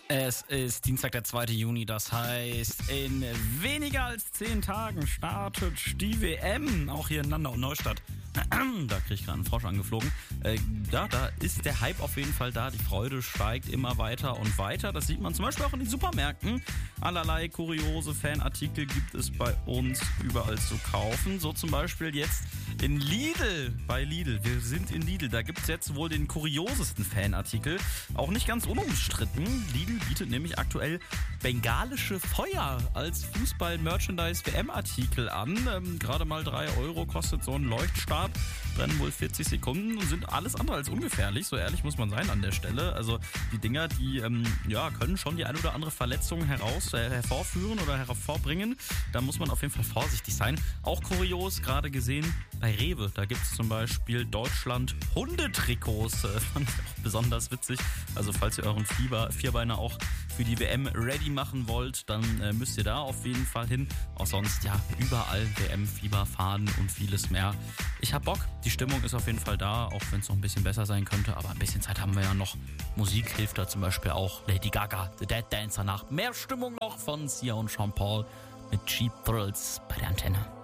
Es ist Dienstag, der 2. Juni, das heißt, in weniger als 10 Tagen startet die WM, auch hier in Landau und Neustadt. Da kriege ich gerade einen Frosch angeflogen. Da ist der Hype auf jeden Fall da. Die Freude steigt immer weiter und weiter. Das sieht man zum Beispiel auch in den Supermärkten. Allerlei kuriose Fanartikel gibt es bei uns überall zu kaufen. So zum Beispiel jetzt in Lidl. Bei Lidl. Wir sind in Lidl. Da gibt es jetzt wohl den kuriosesten Fanartikel. Auch nicht ganz unumstritten. Lidl bietet nämlich aktuell bengalische Feuer als Fußball-Merchandise-WM-Artikel an. Gerade mal 3 € kostet so ein Leuchtstab. Brennen wohl 40 Sekunden und sind alles andere als ungefährlich. So ehrlich muss man sein an der Stelle. Also die Dinger, die können schon die eine oder andere Verletzung hervorführen oder hervorbringen. Da muss man auf jeden Fall vorsichtig sein. Auch kurios, gerade gesehen bei Rewe. Da gibt es zum Beispiel Deutschland Hundetrikots. Fand ich auch besonders witzig. Also falls ihr euren Vierbeiner auch für die WM ready machen wollt, dann müsst ihr da auf jeden Fall hin. Auch sonst, ja, überall WM-Fieber, Fahnen und vieles mehr. Ich hab Bock. Die Stimmung ist auf jeden Fall da, auch wenn es noch ein bisschen besser sein könnte. Aber ein bisschen Zeit haben wir ja noch. Musik hilft da zum Beispiel auch. Lady Gaga, The Dead Dancer nach. Mehr Stimmung noch von Sia und Sean Paul mit Cheap Thrills bei der Antenne.